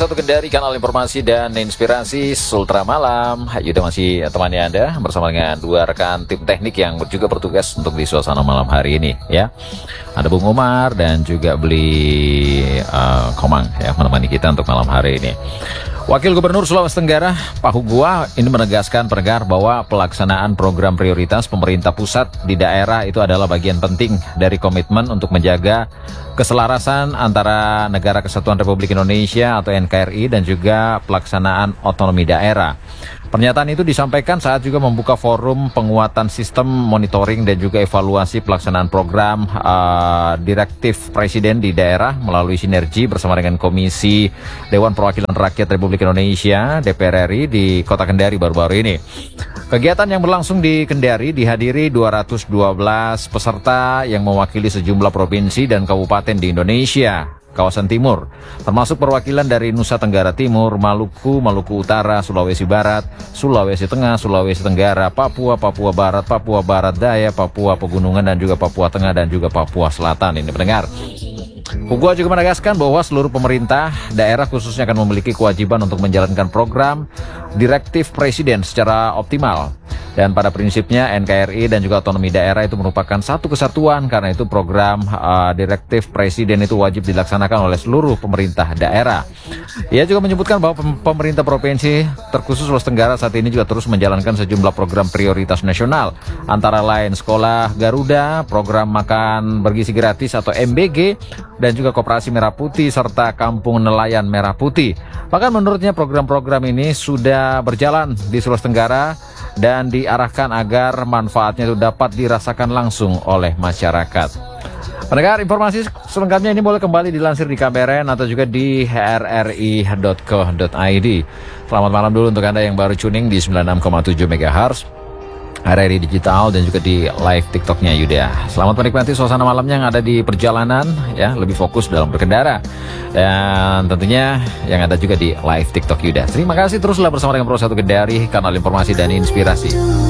Satu Kendari, kanal informasi dan inspirasi Sultra Malam. Yuda masih temani Anda bersama dengan dua rekan tim teknik yang juga bertugas untuk di suasana malam hari ini ya. Ada Bung Umar dan juga Beli Komang ya, menemani kita untuk malam hari ini. Wakil Gubernur Sulawesi Tenggara, Pak Hugua, ini menegaskan pendengar bahwa pelaksanaan program prioritas pemerintah pusat di daerah itu adalah bagian penting dari komitmen untuk menjaga keselarasan antara Negara Kesatuan Republik Indonesia atau NKRI dan juga pelaksanaan otonomi daerah. Pernyataan itu disampaikan saat juga membuka forum penguatan sistem monitoring dan juga evaluasi pelaksanaan program direktif Presiden di daerah melalui sinergi bersama dengan Komisi Dewan Perwakilan Rakyat Republik Indonesia (DPR RI) di Kota Kendari baru-baru ini. Kegiatan yang berlangsung di Kendari dihadiri 212 peserta yang mewakili sejumlah provinsi dan kabupaten di Indonesia kawasan timur, termasuk perwakilan dari Nusa Tenggara Timur, Maluku, Maluku Utara, Sulawesi Barat, Sulawesi Tengah, Sulawesi Tenggara, Papua, Papua Barat, Papua Barat Daya, Papua Pegunungan dan juga Papua Tengah dan juga Papua Selatan. Ini pendengar. Hugua juga menegaskan bahwa seluruh pemerintah daerah khususnya akan memiliki kewajiban untuk menjalankan program direktif Presiden secara optimal. Dan pada prinsipnya NKRI dan juga otonomi daerah itu merupakan satu kesatuan, karena itu program direktif Presiden itu wajib dilaksanakan oleh seluruh pemerintah daerah. Ia juga menyebutkan bahwa pemerintah provinsi terkhusus Sulawesi Tenggara saat ini juga terus menjalankan sejumlah program prioritas nasional, antara lain Sekolah Garuda, program makan bergizi gratis atau MBG, dan juga Koperasi Merah Putih serta Kampung Nelayan Merah Putih. Bahkan menurutnya program-program ini sudah berjalan di Sulawesi Tenggara dan diarahkan agar manfaatnya itu dapat dirasakan langsung oleh masyarakat. Pendengar, informasi selengkapnya ini boleh kembali dilansir di KBRN atau juga di rri.co.id. Selamat malam dulu untuk Anda yang baru tuning di 96,7 MHz RRI Digital dan juga di live TikToknya Yuda. Selamat menikmati suasana malamnya yang ada di perjalanan ya, lebih fokus dalam berkendara. Dan tentunya yang ada juga di live TikTok Yuda. Terima kasih, teruslah bersama dengan Pro 1 Kendari, kanal informasi dan inspirasi.